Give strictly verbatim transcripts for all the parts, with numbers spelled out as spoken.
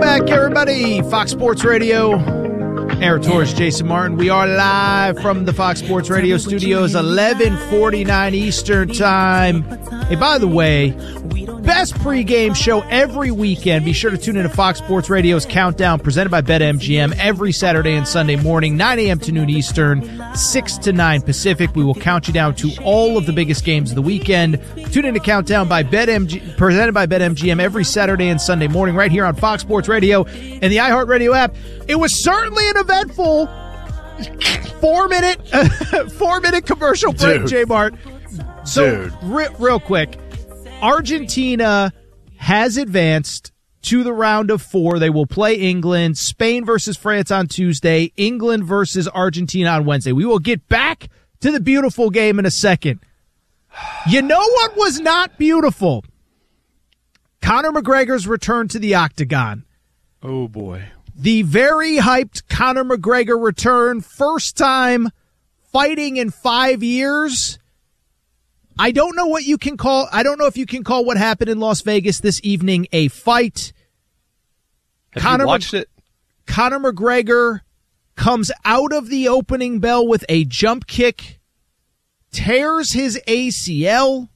back, everybody. Fox Sports Radio. Aaron Torres, Jason Martin. We are live from the Fox Sports Radio studios, eleven forty-nine Eastern Time. Hey, by the way, best pregame show every weekend. Be sure to tune in to Fox Sports Radio's Countdown, presented by BetMGM, every Saturday and Sunday morning, nine a.m. to noon Eastern, six to nine Pacific. We will count you down to all of the biggest games of the weekend. Tune in to Countdown by BetMGM, presented by BetMGM, every Saturday and Sunday morning, right here on Fox Sports Radio and the iHeartRadio app. It was certainly an eventful four-minute four-minute commercial break, Dude. J-Mart. So, Dude. re- real quick, Argentina has advanced to the round of four. They will play England, Spain versus France on Tuesday, England versus Argentina on Wednesday. We will get back to the beautiful game in a second. You know what was not beautiful? Conor McGregor's return to the octagon. Oh, boy. The very hyped Conor McGregor return, first time fighting in five years. I don't know what you can call, I don't know if you can call what happened in Las Vegas this evening a fight. Have Conor you watched Mc- it? Conor McGregor comes out of the opening bell with a jump kick, tears his A C L.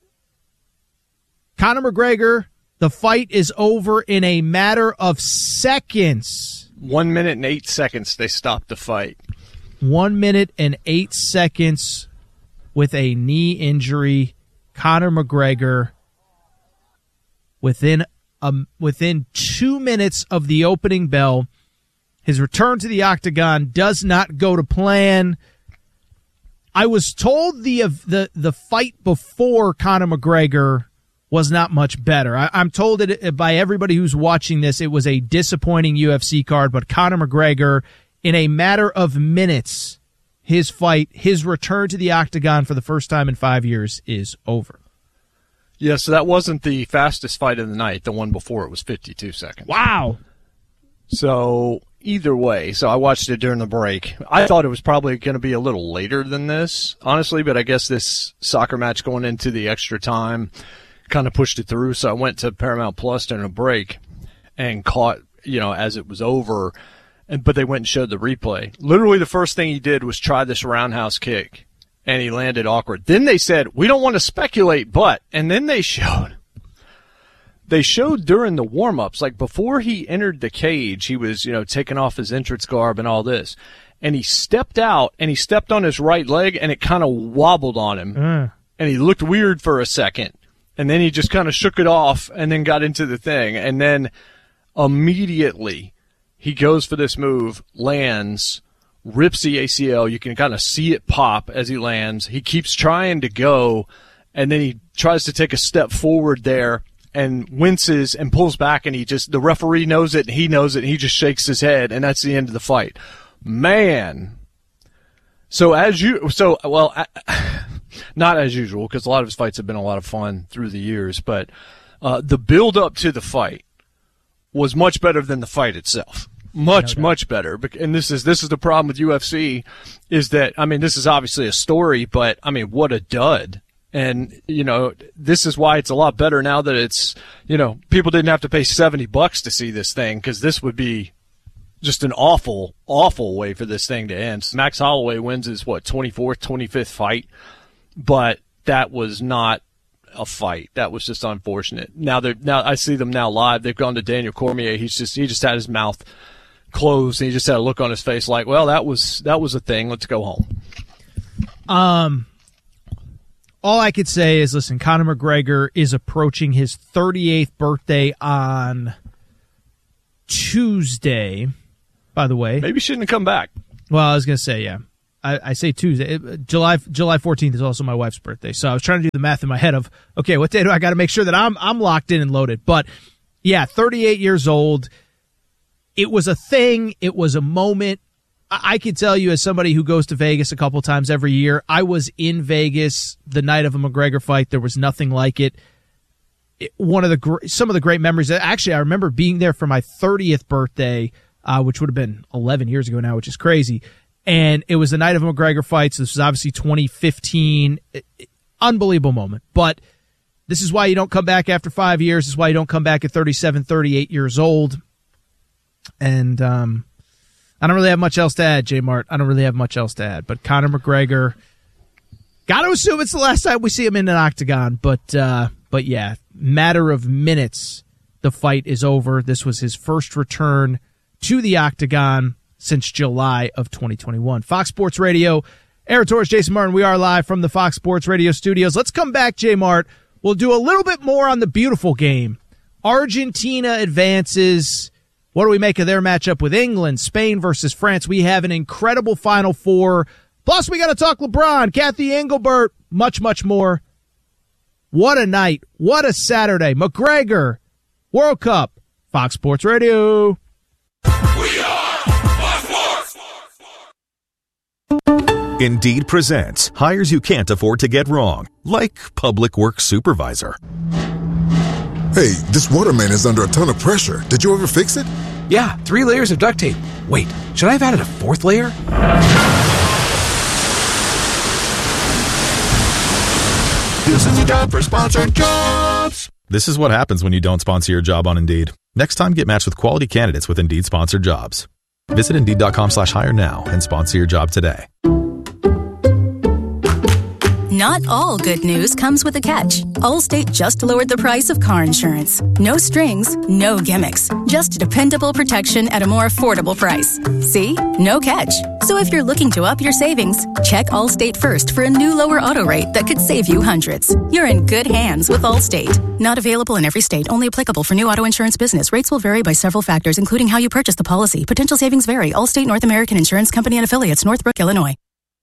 Conor McGregor, the fight is over in a matter of seconds. One minute and eight seconds they stopped the fight. One minute and eight seconds with a knee injury. Conor McGregor, within um, within two minutes of the opening bell, his return to the octagon does not go to plan. I was told the the the fight before Conor McGregor was not much better. I, I'm told it by everybody who's watching this, it was a disappointing U F C card, but Conor McGregor, in a matter of minutes, his fight, his return to the octagon for the first time in five years is over. Yeah, so that wasn't the fastest fight of the night. The one before it was fifty-two seconds. Wow. So either way, so I watched it during the break. I thought it was probably going to be a little later than this, honestly, but I guess this soccer match going into the extra time kind of pushed it through. So I went to Paramount Plus during a break and caught, you know, as it was over. And, but they went and showed the replay. Literally the first thing he did was try this roundhouse kick, and he landed awkward. Then they said, we don't want to speculate, but, and then they showed, they showed during the warm-ups, like before he entered the cage, he was, you know, taking off his entrance garb and all this. And he stepped out, and he stepped on his right leg, and it kind of wobbled on him. Mm. And he looked weird for a second. And then he just kind of shook it off and then got into the thing. And then immediately he goes for this move, lands, rips the A C L. You can kind of see it pop as he lands. He keeps trying to go, and then he tries to take a step forward there and winces and pulls back, and he just, the referee knows it, and he knows it, and he just shakes his head, and that's the end of the fight. Man. So as you, so, well, I, not as usual, because a lot of his fights have been a lot of fun through the years, but uh, the build up to the fight was much better than the fight itself. Much, no much better. And this is this is the problem with U F C, is that, I mean, this is obviously a story, but, I mean, what a dud. And, you know, this is why it's a lot better now that it's, you know, people didn't have to pay seventy bucks to see this thing, because this would be just an awful, awful way for this thing to end. Max Holloway wins his, what, twenty-fourth, twenty-fifth fight? But that was not a fight. That was just unfortunate. Now they're now I see them now live. They've gone to Daniel Cormier. He's just he just had his mouth closed, and he just had a look on his face like, well, that was that was a thing. Let's go home. Um, all I could say is, listen, Conor McGregor is approaching his thirty-eighth birthday on Tuesday. By the way, maybe he shouldn't have come back. Well, I was gonna say, yeah. I, I say Tuesday. It, July July fourteenth is also my wife's birthday, so I was trying to do the math in my head of, okay, what day do I got to make sure that I'm I'm locked in and loaded? But yeah, thirty-eight years old. It was a thing. It was a moment. I, I could tell you, as somebody who goes to Vegas a couple times every year, I was in Vegas the night of a McGregor fight. There was nothing like it. it one of the gr- some of the great memories. Actually, I remember being there for my thirtieth birthday, uh, which would have been eleven years ago now, which is crazy. And it was the night of McGregor fights. This was obviously twenty fifteen. Unbelievable moment. But this is why you don't come back after five years. This is why you don't come back at thirty-seven, thirty-eight years old. And um, I don't really have much else to add, J Mart. I don't really have much else to add. But Conor McGregor, got to assume it's the last time we see him in an octagon. But uh, but yeah, matter of minutes, the fight is over. This was his first return to the octagon since July of twenty twenty-one. Fox Sports Radio, Aaron Torres, Jason Martin. We are live from the Fox Sports Radio studios. Let's come back, J Mart. We'll do a little bit more on the beautiful game. Argentina advances. What do we make of their matchup with England, Spain versus France? We have an incredible Final Four. Plus, we got to talk LeBron, Kathy Engelbert, much, much more. What a night. What a Saturday. McGregor, World Cup, Fox Sports Radio. We are Fox Sports. Indeed presents hires you can't afford to get wrong, like public works supervisor. Hey, this waterman is under a ton of pressure. Did you ever fix it? Yeah, three layers of duct tape. Wait, should I have added a fourth layer? This is a job for sponsored jobs. This is what happens when you don't sponsor your job on Indeed. Next time, get matched with quality candidates with Indeed sponsored jobs. Visit Indeed.com slash hire now and sponsor your job today. Not all good news comes with a catch. Allstate just lowered the price of car insurance. No strings, no gimmicks. Just dependable protection at a more affordable price. See? No catch. So if you're looking to up your savings, check Allstate first for a new lower auto rate that could save you hundreds. You're in good hands with Allstate. Not available in every state. Only applicable for new auto insurance business. Rates will vary by several factors, including how you purchase the policy. Potential savings vary. Allstate North American Insurance Company and Affiliates, Northbrook, Illinois.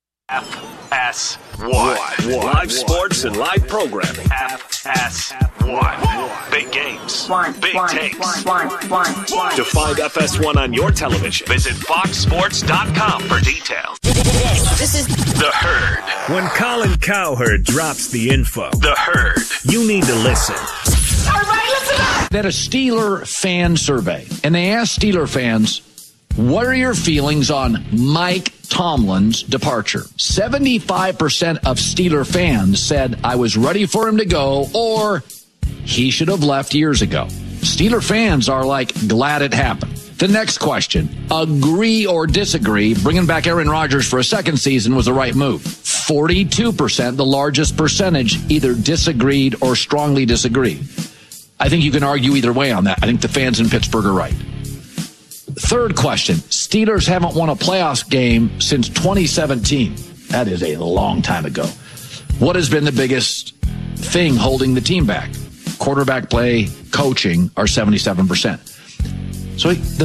F S one. Live sports and live programming. F S one. Big games. One. Big one. takes. One. One. One. To find F S one on your television, visit fox sports dot com for details. This is The Herd. When Colin Cowherd drops the info, The Herd. You need to listen. Everybody listen up! That a Steeler fan survey, and they asked Steeler fans, what are your feelings on Mike Tomlin's departure? seventy-five percent of Steeler fans said I was ready for him to go or he should have left years ago. Steeler fans are like glad it happened. The next question, agree or disagree, bringing back Aaron Rodgers for a second season was the right move. forty-two percent, the largest percentage, either disagreed or strongly disagreed. I think you can argue either way on that. I think the fans in Pittsburgh are right. Third question, Steelers haven't won a playoffs game since twenty seventeen. That is a long time ago. What has been the biggest thing holding the team back? Quarterback play, coaching are seventy-seven percent. So the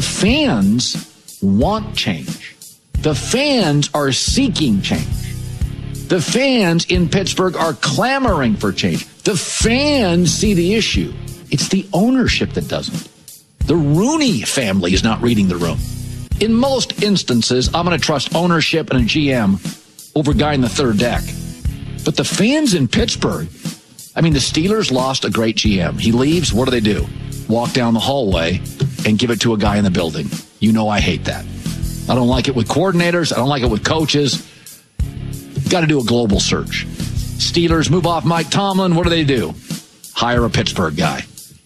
fans want change. The fans are seeking change. The fans in Pittsburgh are clamoring for change. The fans see the issue. It's the ownership that doesn't. The Rooney family is not reading the room. In most instances, I'm going to trust ownership and a G M over a guy in the third deck. But the fans in Pittsburgh, I mean, the Steelers lost a great G M. He leaves, what do they do? Walk down the hallway and give it to a guy in the building. You know I hate that. I don't like it with coordinators. I don't like it with coaches. Got to do a global search. Steelers move off Mike Tomlin. What do they do? Hire a Pittsburgh guy.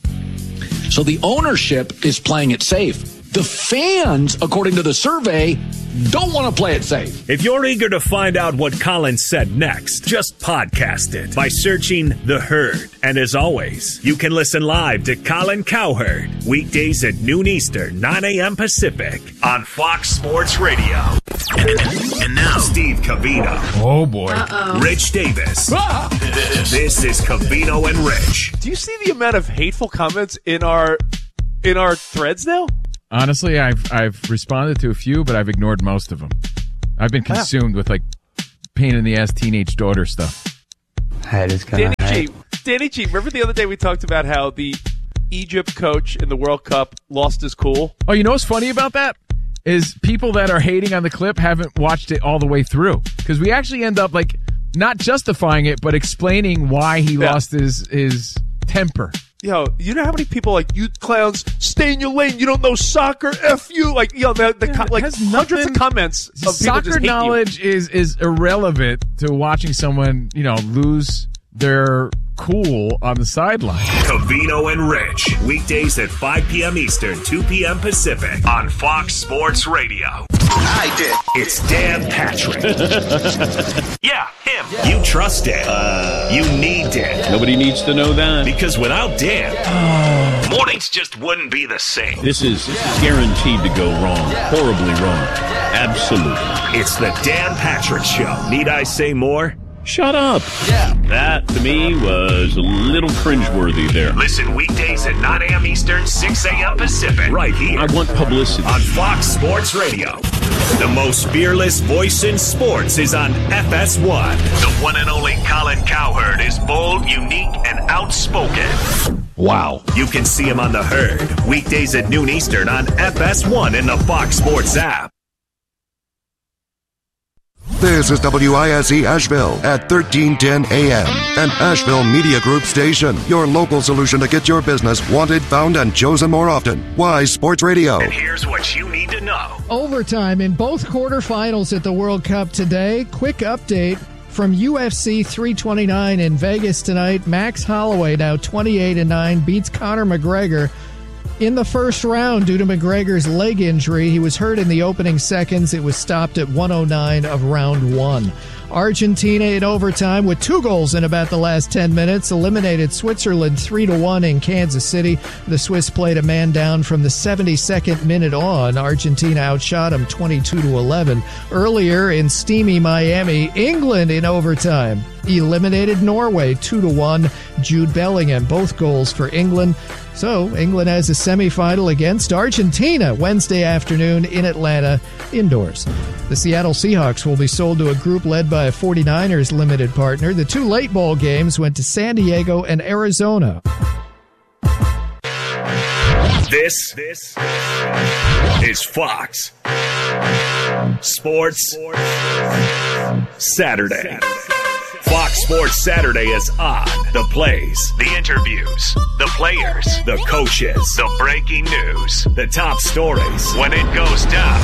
So the ownership is playing it safe. The fans, according to the survey, don't want to play it safe. If you're eager to find out what Colin said next, just podcast it by searching The Herd. And as always, you can listen live to Colin Cowherd weekdays at noon Eastern, nine a.m. Pacific on Fox Sports Radio. And now, Steve Covino. Oh, boy. Uh-oh. Rich Davis. Ah! This is Covino and Rich. Do you see the amount of hateful comments in our in our threads now? Honestly, I've I've responded to a few, but I've ignored most of them. I've been consumed with like pain in the ass teenage daughter stuff. That is kind Danny G, Danny G, remember the other day we talked about how the Egypt coach in the World Cup lost his cool? Oh, you know what's funny about that? Is people that are hating on the clip haven't watched it all the way through. Because we actually end up like not justifying it, but explaining why he yeah. lost his his temper. Yo, you know how many people like, you clowns, stay in your lane, you don't know soccer, F you. Like, yo, the, the yeah, like hundreds nothing, of comments of people soccer just hate knowledge you. is is irrelevant to watching someone, you know, lose their cool on the sideline. Covino and Rich, weekdays at five p.m. Eastern, two p.m. Pacific on Fox Sports Radio. I did. It's Dan Patrick. Yeah, him. Yeah. You trust Dan. Uh, you need Dan. Nobody needs to know that. Because without Dan, yeah. mornings just wouldn't be the same. This is yeah. guaranteed to go wrong. Yeah. Horribly wrong. Absolutely. It's the Dan Patrick Show. Need I say more? Shut up. Yeah. That, to me, was a little cringeworthy there. Listen weekdays at nine a.m. Eastern, six a.m. Pacific. Right here. I want publicity. On Fox Sports Radio. The most fearless voice in sports is on F S one. The one and only Colin Cowherd is bold, unique, and outspoken. Wow. You can see him on The Herd. Weekdays at noon Eastern on F S one in the Fox Sports app. This is W I S E Asheville at thirteen ten A M, an Asheville Media Group station. Your local solution to get your business wanted, found, and chosen more often. Wise Sports Radio. And here's what you need to know. Overtime in both quarterfinals at the World Cup today. Quick update from U F C three twenty-nine in Vegas tonight. Max Holloway, now twenty-eight and nine, beats Conor McGregor in the first round due to McGregor's leg injury. He was hurt in the opening seconds. It was stopped at one oh nine of round one. Argentina in overtime with two goals in about the last ten minutes eliminated Switzerland three to one in Kansas City. The Swiss played a man down from the seventy-second minute on. Argentina outshot them twenty-two to eleven. Earlier in steamy Miami, England in overtime eliminated Norway two to one. Jude Bellingham, both goals for England. So England has a semifinal against Argentina Wednesday afternoon in Atlanta indoors. The Seattle Seahawks will be sold to a group led by a forty-niners limited partner. The two late ball games went to San Diego and Arizona. This, this is Fox Sports Saturday. Fox Sports Saturday is on. The plays, the interviews, the players, the coaches, the breaking news, the top stories. When it goes down,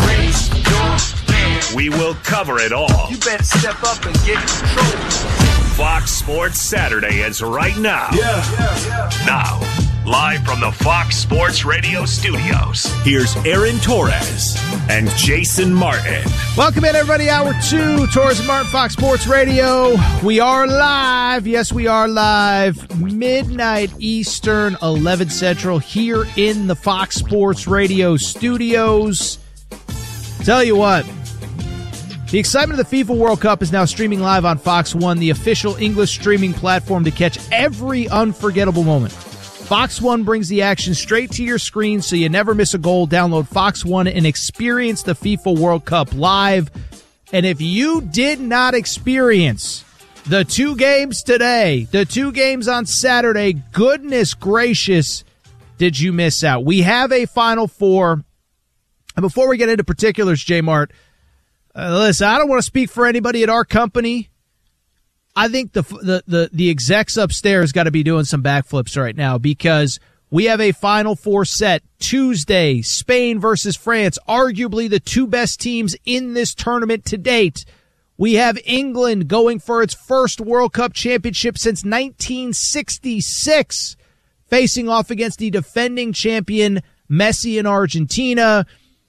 we will cover it all. You better step up and get in control. Fox Sports Saturday is right now. Yeah, yeah, yeah. Now, live from the Fox Sports Radio studios, here's Aaron Torres and Jason Martin. Welcome in, everybody. Hour two, Torres and Martin, Fox Sports Radio. We are live. Yes, we are live. Midnight Eastern, eleven Central, here in the Fox Sports Radio studios. Tell you what, the excitement of the FIFA World Cup is now streaming live on Fox One, the official English streaming platform to catch every unforgettable moment. Fox One brings the action straight to your screen so you never miss a goal. Download Fox One and experience the FIFA World Cup live. And if you did not experience the two games today, the two games on Saturday, goodness gracious, did you miss out? We have a Final Four. And before we get into particulars, J Mart, uh, listen, I don't want to speak for anybody at our company. I think the the the, the execs upstairs got to be doing some backflips right now because we have a Final Four set Tuesday, Spain versus France, arguably the two best teams in this tournament to date. We have England going for its first World Cup championship since nineteen sixty-six, facing off against the defending champion Messi in Argentina.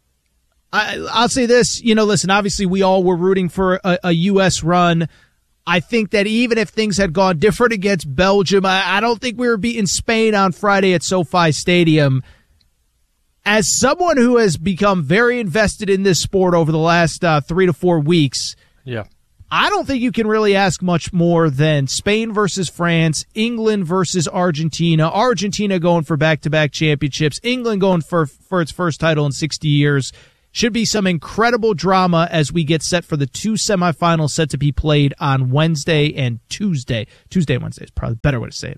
I, I'll say this, you know, listen, obviously we all were rooting for a, a U S run. I think that even if things had gone different against Belgium, I, I don't think we were beating Spain on Friday at SoFi Stadium. As someone who has become very invested in this sport over the last uh, three to four weeks, yeah, I don't think you can really ask much more than Spain versus France, England versus Argentina, Argentina going for back-to-back championships, England going for, for its first title in sixty years. Should be some incredible drama as we get set for the two semifinals set to be played on Wednesday and Tuesday. Tuesday and Wednesday is probably a better way to say it.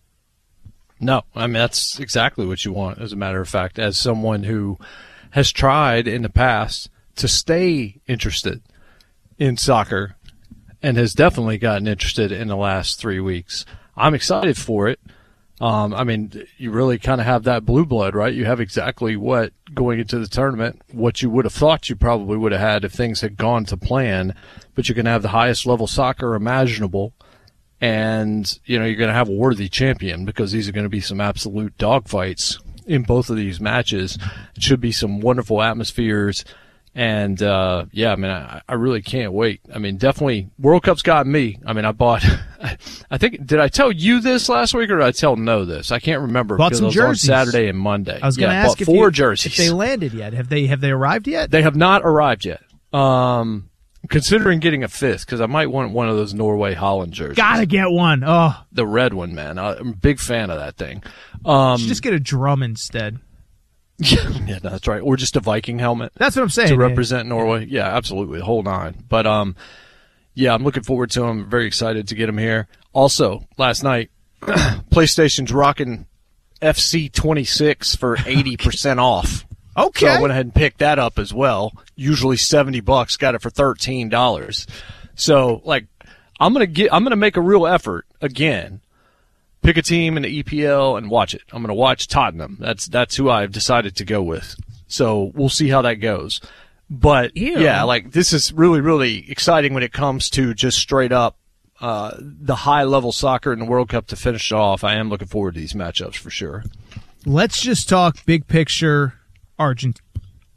No, I mean, that's exactly what you want, as a matter of fact, as someone who has tried in the past to stay interested in soccer and has definitely gotten interested in the last three weeks. I'm excited for it. Um, I mean, you really kind of have that blue blood, right? You have exactly what, going into the tournament, what you would have thought you probably would have had if things had gone to plan, but you can have the highest level soccer imaginable. And, you know, you're going to have a worthy champion because these are going to be some absolute dogfights in both of these matches. It should be some wonderful atmospheres. And, uh, yeah, I mean, I, I really can't wait. I mean, definitely World Cup's got me. I mean, I bought, I think, did I tell you this last week or did I tell No this? I can't remember bought because some it was jerseys. on Saturday and Monday. I was going to yeah, ask bought if, four you, jerseys. if they landed yet. Have they, have they arrived yet? They have not arrived yet. Um, considering getting a fifth because I might want one of those Norway Holland jerseys. Gotta get one. Oh, the red one, man. I'm a big fan of that thing. Um, you should just get a drum instead. Yeah, yeah, that's right. Or just a Viking helmet. That's what I'm saying. To man. represent Norway. Yeah, absolutely. The whole nine. But, um, yeah, I'm looking forward to them. Very excited to get them here. Also, last night, PlayStation's rocking F C twenty-six for eighty percent off. Okay. So I went ahead and picked that up as well. Usually seventy bucks. Got it for thirteen dollars. So, like, I'm going to get, I'm going to make a real effort again. Pick a team in the E P L and watch it. I'm going to watch Tottenham. That's that's who I've decided to go with. So we'll see how that goes. But, Ew. yeah, like this is really, really exciting when it comes to just straight up uh, the high-level soccer in the World Cup to finish it off. I am looking forward to these matchups for sure. Let's just talk big picture Argentina.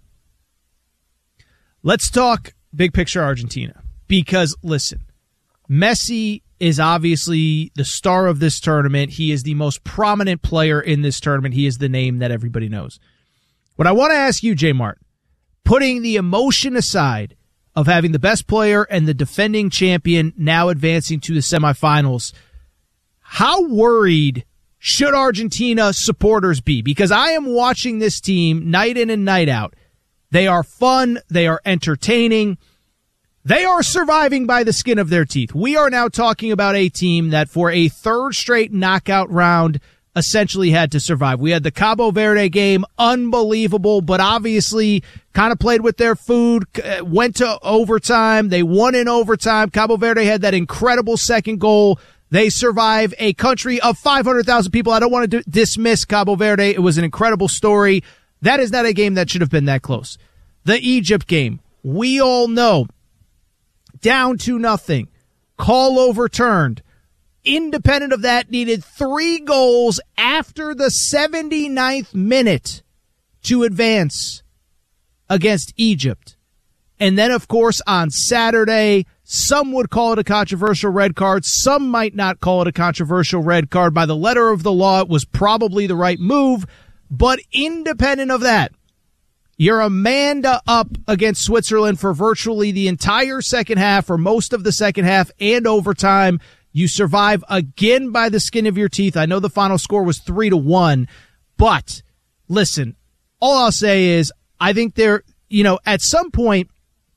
Let's talk big picture Argentina. Because, listen, Messi is obviously the star of this tournament. He is the most prominent player in this tournament. He is the name that everybody knows. What I want to ask you, J. Mart, putting the emotion aside of having the best player and the defending champion now advancing to the semifinals, how worried should Argentina supporters be? Because I am watching this team night in and night out. They are fun. They are entertaining. They are surviving by the skin of their teeth. We are now talking about a team that for a third straight knockout round essentially had to survive. We had the Cabo Verde game, unbelievable, but obviously kind of played with their food, went to overtime. They won in overtime. Cabo Verde had that incredible second goal. They survive a country of five hundred thousand people. I don't want to d- dismiss Cabo Verde. It was an incredible story. That is not a game that should have been that close. The Egypt game, we all know. Down to nothing. Call overturned. Independent of that, needed three goals after the seventy-ninth minute to advance against Egypt. And then, of course, on Saturday, some would call it a controversial red card. Some might not call it a controversial red card. By the letter of the law, it was probably the right move. But independent of that, you're a man to up against Switzerland for virtually the entire second half or most of the second half and overtime. You survive again by the skin of your teeth. I know the final score was three to one, but listen, all I'll say is I think there, you know, at some point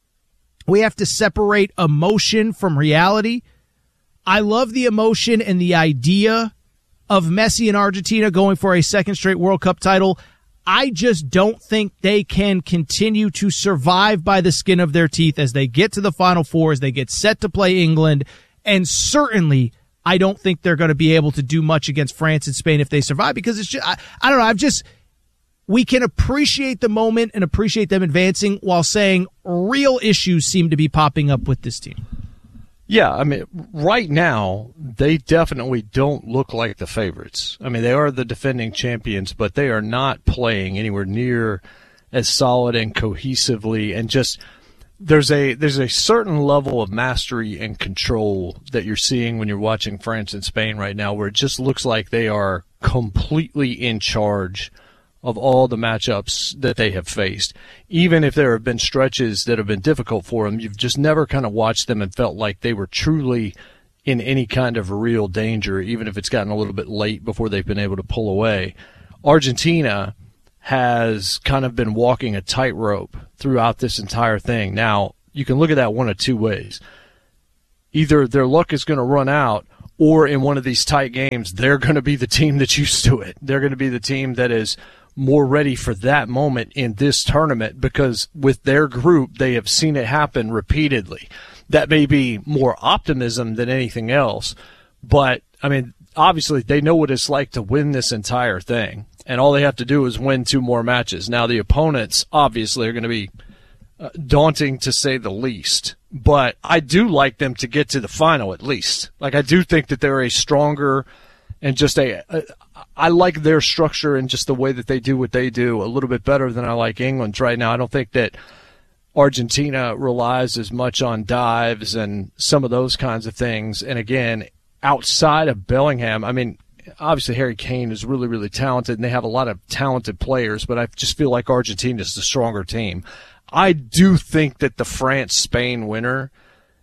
we have to separate emotion from reality. I love the emotion and the idea of Messi and Argentina going for a second straight World Cup title. I just don't think they can continue to survive by the skin of their teeth as they get to the Final Four, as they get set to play England. And certainly, I don't think they're going to be able to do much against France and Spain if they survive because it's just, I, I don't know, I've just, we can appreciate the moment and appreciate them advancing while saying real issues seem to be popping up with this team. Yeah, I mean, right now, they definitely don't look like the favorites. I mean, they are the defending champions, but they are not playing anywhere near as solid and cohesively. And just, there's a there's a certain level of mastery and control that you're seeing when you're watching France and Spain right now, where it just looks like they are completely in charge of all the matchups that they have faced. Even if there have been stretches that have been difficult for them, you've just never kind of watched them and felt like they were truly in any kind of real danger, even if it's gotten a little bit late before they've been able to pull away. Argentina has kind of been walking a tightrope throughout this entire thing. Now, you can look at that one of two ways. Either their luck is going to run out, or in one of these tight games, they're going to be the team that's used to it. They're going to be the team that is more ready for that moment in this tournament because with their group, they have seen it happen repeatedly. That may be more optimism than anything else, but, I mean, obviously they know what it's like to win this entire thing, and all they have to do is win two more matches. Now, the opponents, obviously, are going to be uh, daunting to say the least, but I do like them to get to the final at least. Like, I do think that they're a stronger and just a, a I like their structure and just the way that they do what they do a little bit better than I like England's right now. I don't think that Argentina relies as much on dives and some of those kinds of things. And again, outside of Bellingham, I mean, obviously Harry Kane is really, really talented, and they have a lot of talented players, but I just feel like Argentina is the stronger team. I do think that the France-Spain winner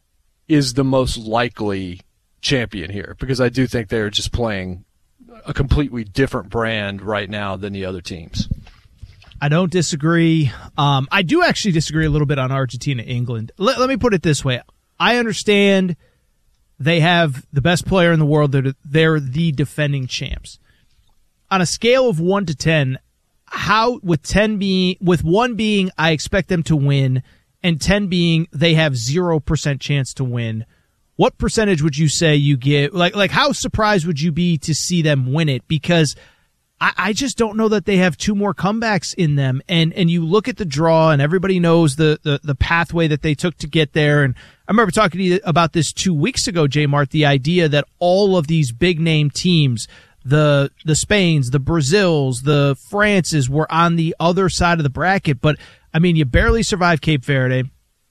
is the most likely champion here, because I do think they're just playing a completely different brand right now than the other teams. I don't disagree. Um, I do actually disagree a little bit on Argentina-England. Let, let me put it this way. I understand they have the best player in the world. They're, they're the defending champs. On a scale of one to ten, how with ten being with one being I expect them to win, and ten being they have zero percent chance to win, what percentage would you say you get? Like, like how surprised would you be to see them win it? Because I, I just don't know that they have two more comebacks in them. And and you look at the draw, and everybody knows the the, the pathway that they took to get there. And I remember talking to you about this two weeks ago, J Mart, the idea that all of these big name teams, the the Spains, the Brazils, the Frances, were on the other side of the bracket. But I mean, you barely survived Cape Verde.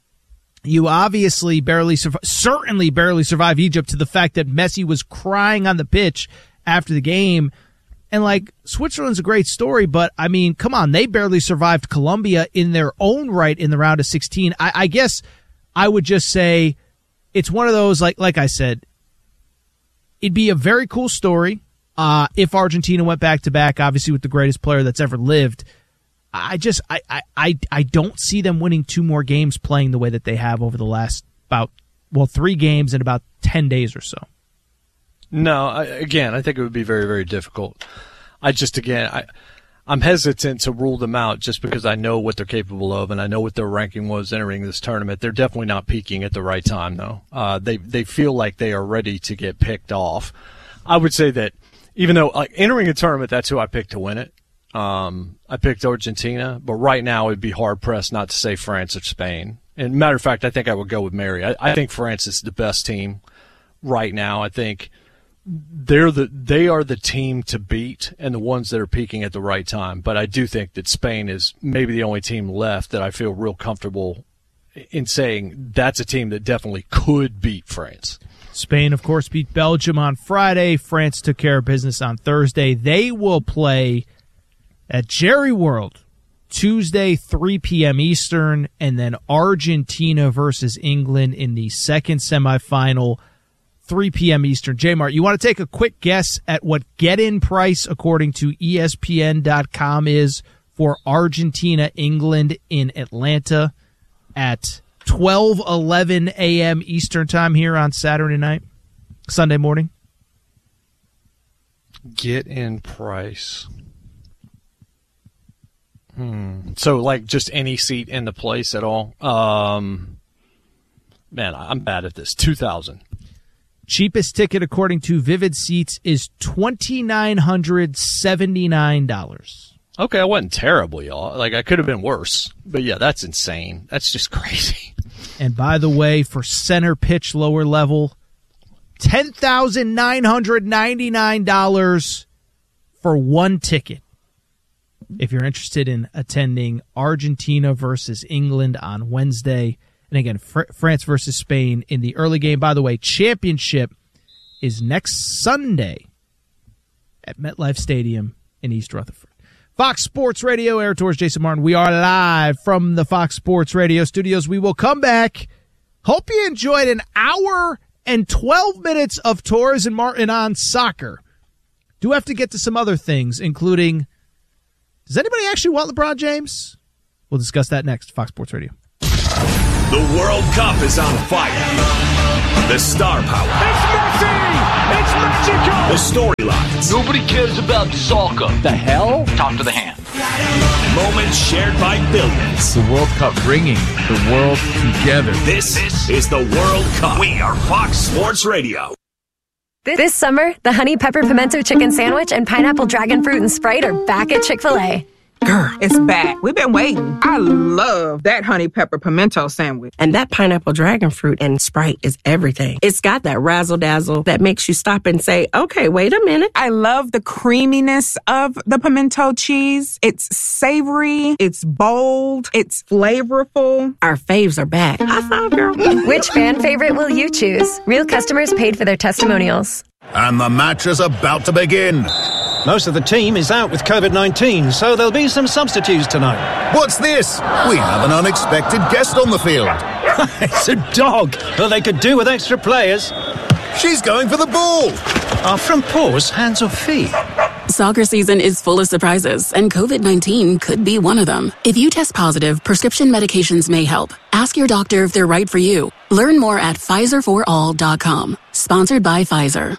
You obviously barely, surv- certainly barely survived Egypt, to the fact that Messi was crying on the pitch after the game. And, like, Switzerland's a great story, but, I mean, come on, they barely survived Colombia in their own right in the round of sixteen. I, I guess I would just say it's one of those, like like I said, it'd be a very cool story uh, if Argentina went back-to-back, obviously with the greatest player that's ever lived. I just I, I, I, I don't see them winning two more games playing the way that they have over the last about, well, three games in about ten days or so. No, I, again, I think it would be very, very difficult. I just, again, I, I'm hesitant to rule them out just because I know what they're capable of, and I know what their ranking was entering this tournament. They're definitely not peaking at the right time, though. Uh, they they feel like they are ready to get picked off. I would say that even though, like, entering a tournament, that's who I picked to win it. Um, I picked Argentina, but right now it'd be hard-pressed not to say France or Spain. And matter of fact, I think I would go with Mary. I, I think France is the best team right now. I think they're the they are the team to beat and the ones that are peaking at the right time. But I do think that Spain is maybe the only team left that I feel real comfortable in saying that's a team that definitely could beat France. Spain, of course, beat Belgium on Friday. France took care of business on Thursday. They will play at Jerry World Tuesday, three p.m. Eastern, and then Argentina versus England in the second semifinal, three p.m. Eastern. J-Mart, you want to take a quick guess at what get-in price, according to E S P N dot com, is for Argentina-England in Atlanta at twelve eleven a.m. Eastern time here on Saturday night, Sunday morning? Get-in price. Hmm. So, like, just any seat in the place at all? Um, man, I'm bad at this. two thousand dollars. Cheapest ticket, according to Vivid Seats, is two thousand nine hundred seventy-nine dollars. Okay, I wasn't terrible, y'all. Like, I could have been worse. But, yeah, that's insane. That's just crazy. And, by the way, for center pitch lower level, ten thousand nine hundred ninety-nine dollars for one ticket. If you're interested in attending Argentina versus England on Wednesday, and again, Fr- France versus Spain in the early game. By the way, championship is next Sunday at MetLife Stadium in East Rutherford. Fox Sports Radio, Air Tours, Jason Martin. We are live from the Fox Sports Radio studios. We will come back. Hope you enjoyed an hour and twelve minutes of Torres and Martin on soccer. Do have to get to some other things, including, does anybody actually want LeBron James? We'll discuss that next. Fox Sports Radio. The World Cup is on fire. The star power. It's Messi! It's magical! The storylines. Nobody cares about soccer. The hell? Talk to the hand. Moments shared by billions. The World Cup bringing the world together. This, this is the World Cup. We are Fox Sports Radio. This summer, the Honey Pepper Pimento Chicken Sandwich and Pineapple Dragon Fruit and Sprite are back at Chick-fil-A. Girl, it's back. We've been waiting. I love that honey pepper pimento sandwich. And that pineapple dragon fruit and Sprite is everything. It's got that razzle dazzle that makes you stop and say, okay, wait a minute. I love the creaminess of the pimento cheese. It's savory, it's bold, it's flavorful. Our faves are back. High five, girl. Which fan favorite will you choose? Real customers paid for their testimonials. And the match is about to begin. Most of the team is out with covid nineteen, so there'll be some substitutes tonight. What's this? We have an unexpected guest on the field. It's a dog. Well, they could do with extra players. She's going for the ball. Are front paws hands or feet? Soccer season is full of surprises, and covid nineteen could be one of them. If you test positive, prescription medications may help. Ask your doctor if they're right for you. Learn more at Pfizer for all dot com. Sponsored by Pfizer.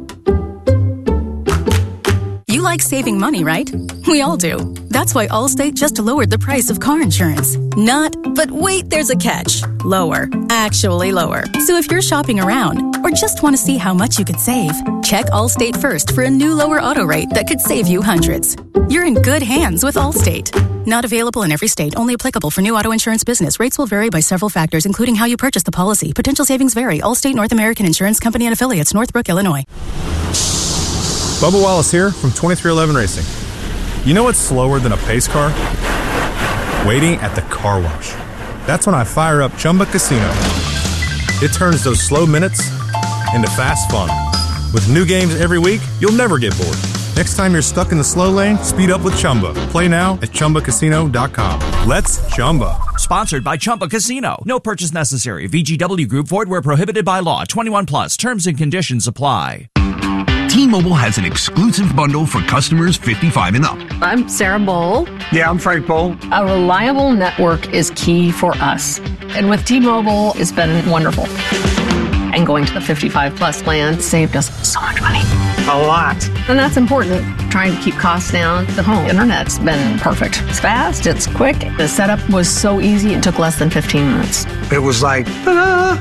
You like saving money, right? We all do. That's why Allstate just lowered the price of car insurance. Not, but wait, there's a catch. Lower. Actually lower. So if you're shopping around or just want to see how much you could save, check Allstate first for a new lower auto rate that could save you hundreds. You're in good hands with Allstate. Not available in every state. Only applicable for new auto insurance business. Rates will vary by several factors, including how you purchase the policy. Potential savings vary. Allstate North American Insurance Company and Affiliates, Northbrook, Illinois. Bubba Wallace here from twenty-three eleven Racing. You know what's slower than a pace car? Waiting at the car wash. That's when I fire up Chumba Casino. It turns those slow minutes into fast fun. With new games every week, you'll never get bored. Next time you're stuck in the slow lane, speed up with Chumba. Play now at Chumba Casino dot com. Let's Chumba. Sponsored by Chumba Casino. No purchase necessary. V G W Group. Void where prohibited by law. twenty-one plus. Terms and conditions apply. T-Mobile has an exclusive bundle for customers fifty-five and up. I'm Sarah Bowl. Yeah, I'm Frank Bowl. A reliable network is key for us. And with T-Mobile, it's been wonderful. And going to the fifty-five plus plan saved us so much money. A lot. And that's important. Trying to keep costs down. The home internet's been perfect. It's fast, it's quick. The setup was so easy, it took less than fifteen minutes. It was like, ta-da!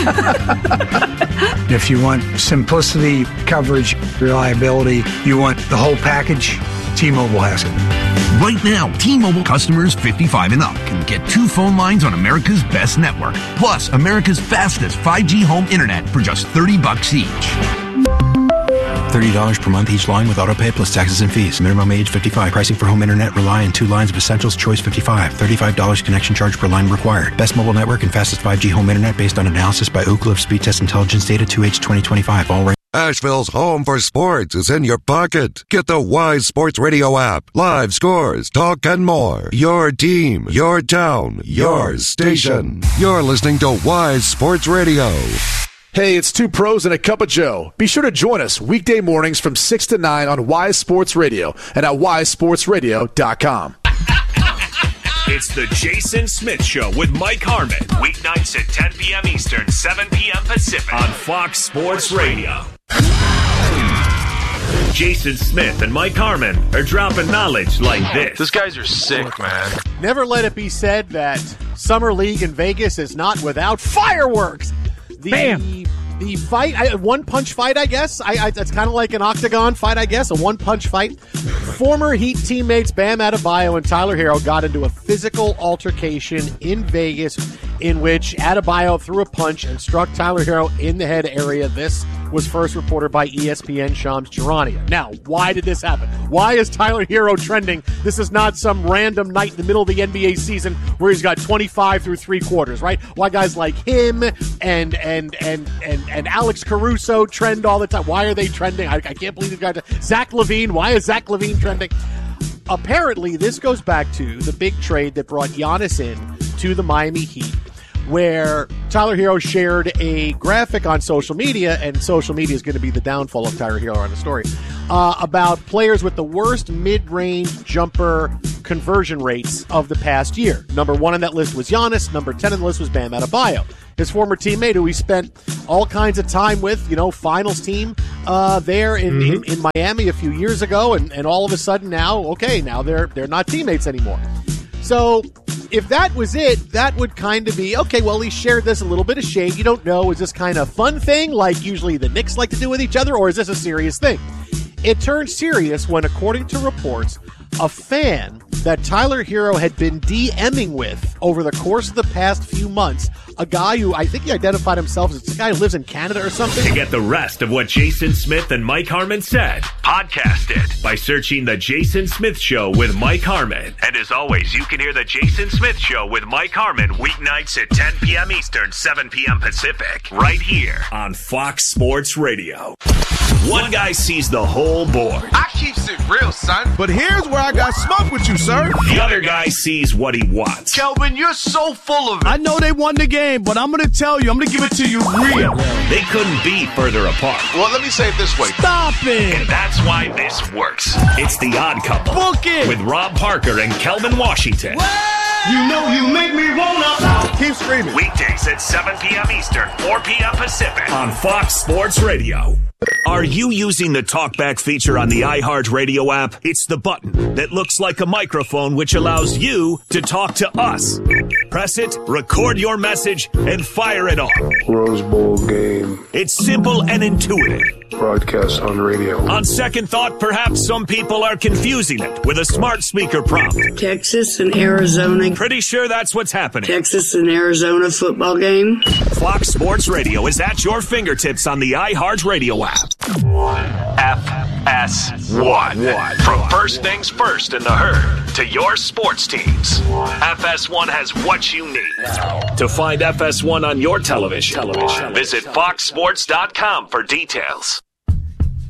If you want simplicity, coverage, reliability, you want the whole package, T-Mobile has it. Right now, T-Mobile customers fifty-five and up can get two phone lines on America's best network, plus America's fastest five G home internet for just thirty bucks each. thirty dollars per month each line with autopay plus taxes and fees. Minimum age fifty-five. Pricing for home internet rely on two lines of Essentials Choice fifty-five. thirty-five dollars connection charge per line required. Best mobile network and fastest five G home internet based on analysis by Ookla of Speed Test Intelligence Data two H twenty twenty-five. All ranked. Asheville's home for sports is in your pocket. Get the Wise Sports Radio app. Live scores, talk, and more. Your team, your town, your station. You're listening to Wise Sports Radio. Hey, it's two pros and a cup of Joe. Be sure to join us weekday mornings from six to nine on Wise Sports Radio and at wise sports radio dot com. It's the Jason Smith Show with Mike Harmon. Weeknights at ten p.m. Eastern, seven p.m. Pacific on Fox Sports Radio. Jason Smith and Mike Harmon are dropping knowledge like this. These guys are sick, man. Never let it be said that Summer League in Vegas is not without fireworks. The, Bam! The fight, a one-punch fight, I guess. I, I, it's kind of like an octagon fight, I guess, a one-punch fight. Former Heat teammates Bam Adebayo and Tyler Herro got into a physical altercation in Vegas in which Adebayo threw a punch and struck Tyler Herro in the head area. This was first reported by E S P N Shams Charania. Now, why did this happen? Why is Tyler Herro trending? This is not some random night in the middle of the N B A season where he's got twenty-five through three quarters, right? Why guys like him and and and and and Alex Caruso trend all the time? Why are they trending? I, I can't believe these guys. Zach LaVine. Why is Zach LaVine trending? Apparently, this goes back to the big trade that brought Giannis in to the Miami Heat, where Tyler Herro shared a graphic on social media, and social media is going to be the downfall of Tyler Herro on the story, uh, about players with the worst mid-range jumper conversion rates of the past year. Number one on that list was Giannis. Number ten on the list was Bam Adebayo, his former teammate who he spent all kinds of time with, you know, finals team uh, there in, mm-hmm. in, in Miami a few years ago, and, and all of a sudden now, okay, now they're they're not teammates anymore. So if that was it, that would kind of be, okay, well, he shared this a little bit of shade. You don't know, is this kind of fun thing like usually the Knicks like to do with each other, or is this a serious thing? It turned serious when, according to reports, a fan that Tyler Hero had been DMing with over the course of the past few months. A guy who I think he identified himself as a guy who lives in Canada or something. To get the rest of what Jason Smith and Mike Harmon said, podcast it by searching The Jason Smith Show with Mike Harmon. And as always, you can hear The Jason Smith Show with Mike Harmon weeknights at ten p.m. Eastern, seven p.m. Pacific, right here on Fox Sports Radio. One guy sees the whole board. I keeps it real, son. But here's where I got smoke with you, sir. The other guy sees what he wants. Kelvin, you're so full of it. I know they won the game, but I'm going to tell you, I'm going to give it to you real. They couldn't be further apart. Well, let me say it this way. Stop it. And that's why this works. It's The Odd Couple. Book it. With Rob Parker and Kelvin Washington. You know you make me wanna. Keep screaming. Weekdays at seven p.m. Eastern, four p.m. Pacific on Fox Sports Radio. Are you using the TalkBack feature on the iHeartRadio app? It's the button that looks like a microphone which allows you to talk to us. Press it, record your message, and fire it off. Rose Bowl game. It's simple and intuitive. Broadcast on radio. On second thought, perhaps some people are confusing it with a smart speaker prompt. Texas and Arizona. Pretty sure that's what's happening. Texas and Arizona football game. Fox Sports Radio is at your fingertips on the iHeartRadio app. F S one. From first things first in the herd to your sports teams, F S one has what you need. To find F S one on your television, television. visit fox sports dot com for details.